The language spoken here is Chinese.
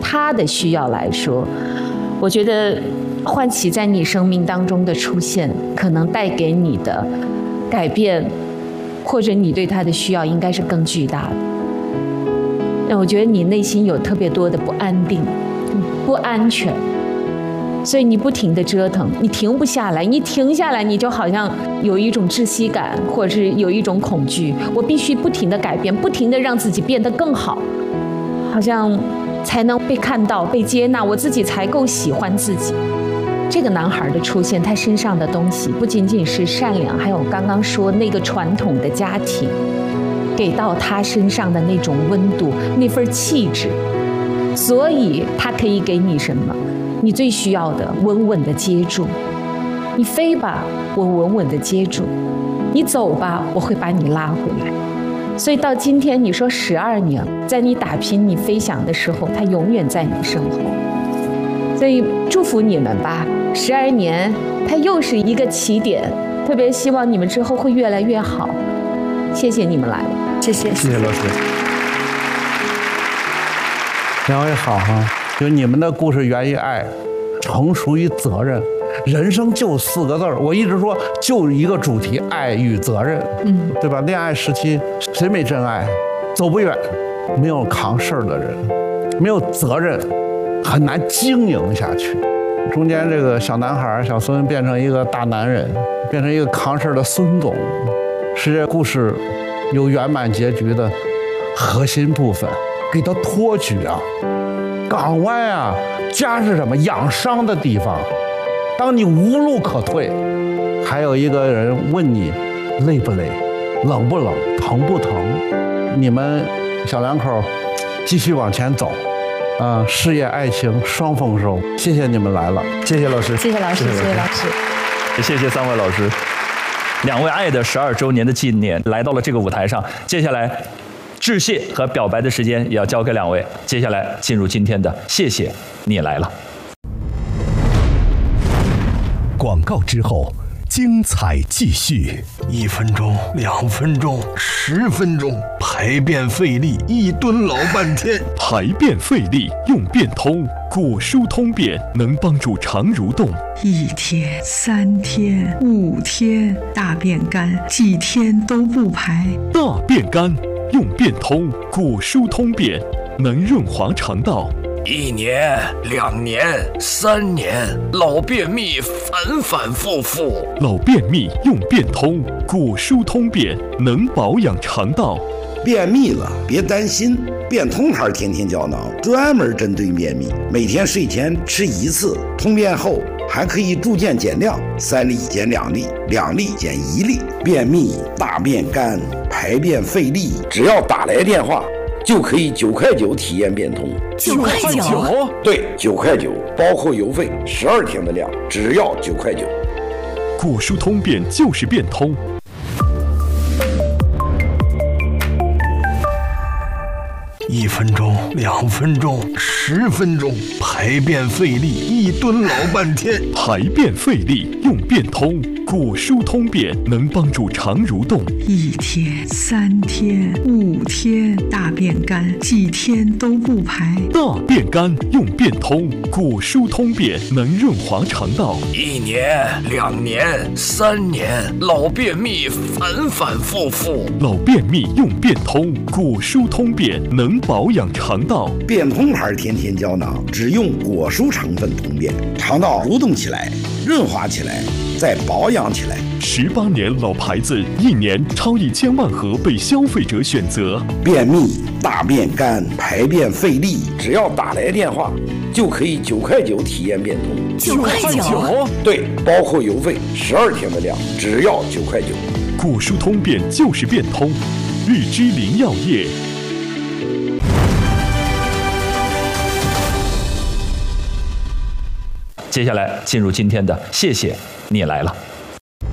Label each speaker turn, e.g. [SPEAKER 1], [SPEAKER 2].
[SPEAKER 1] 他的需要来说，我觉得唤起在你生命当中的出现，可能带给你的改变，或者你对他的需要应该是更巨大的。那我觉得你内心有特别多的不安定、不安全，所以你不停地折腾，你停不下来。你停下来，你就好像有一种窒息感，或者是有一种恐惧。我必须不停地改变，不停地让自己变得更好，好像才能被看到、被接纳，我自己才够喜欢自己。这个男孩的出现，他身上的东西不仅仅是善良，还有我刚刚说那个传统的家庭给到他身上的那种温度、那份气质，所以他可以给你什么？你最需要的，稳稳的接住。你飞吧，我稳稳的接住；你走吧，我会把你拉回来。所以到今天，你说12年，在你打拼、你飞翔的时候，他永远在你身后。所以祝福你们吧，12年，它又是一个起点。特别希望你们之后会越来越好。谢谢你们来，
[SPEAKER 2] 谢谢
[SPEAKER 3] 老师。两位好哈，就你们的故事源于爱，成熟于责任。人生就4个字儿，我一直说就一个主题：爱与责任。对吧？恋爱时期谁没真爱？走不远。没有扛事儿的人，没有责任，很难经营下去。中间这个小男孩小孙变成一个大男人，变成一个扛事儿的孙总，是这故事有圆满结局的核心部分。给他托举啊，港湾啊，家是什么？养伤的地方。当你无路可退，还有一个人问你累不累，冷不冷，疼不疼？你们小两口继续往前走，事业爱情双丰收。谢谢你们来了，谢谢老师，
[SPEAKER 2] 谢谢老师，谢谢老师，
[SPEAKER 4] 谢谢3位老师。2位爱的12周年的纪念来到了这个舞台上，接下来致谢和表白的时间也要交给2位。接下来进入今天的谢谢你来了。
[SPEAKER 5] 广告之后，精彩继续。
[SPEAKER 6] 1分钟、2分钟、10分钟，排便费力，1吨老半天。
[SPEAKER 5] 排便费力用便通，果蔬通便能帮助肠蠕动。
[SPEAKER 7] 1天、3天、5天，大便干，几天都不排。
[SPEAKER 5] 大便干用便通，果蔬通便能润滑肠道。
[SPEAKER 6] 1年、2年、3年，老便秘反反复复。
[SPEAKER 5] 老便秘用便通，果蔬通便能保养肠道。
[SPEAKER 8] 便秘了别担心，便通牌天天胶囊专门针对便秘，每天睡前吃1次，通便后还可以逐渐减量，3粒减2粒，2粒减1粒。便秘、大便干、排便费力，只要打来电话就可以9块9体验便通。
[SPEAKER 2] 9块9？
[SPEAKER 8] 对，9块9，包括邮费，12天的量，只要9块9。
[SPEAKER 5] 果蔬通便就是便通。
[SPEAKER 6] 1分钟、2分钟、10分钟，排便费力，1吨老半天。
[SPEAKER 5] 排便费力用便通，果蔬通便能帮助肠蠕动。
[SPEAKER 7] 1天、3天、5天，大便干，几天都不排。
[SPEAKER 5] 大便干用便通，果蔬通便能润滑肠道。
[SPEAKER 6] 1年、2年、3年，老便秘反反复复。
[SPEAKER 5] 老便秘用便通，果蔬通便能保养肠道。
[SPEAKER 8] 便通牌天天胶囊只用果蔬成分通便，肠道蠕动起来，润滑起来，再保养起来。
[SPEAKER 5] 18年老牌子，1年超1000万盒被消费者选择。
[SPEAKER 8] 便秘、大便干、排便费力，只要打来电话就可以9块9体验便通。
[SPEAKER 2] 9块9？
[SPEAKER 8] 对，包括邮费，12天的量，只要9块9。
[SPEAKER 5] 果蔬通便就是便通，日之林药业。
[SPEAKER 4] 接下来进入今天的谢谢你来了。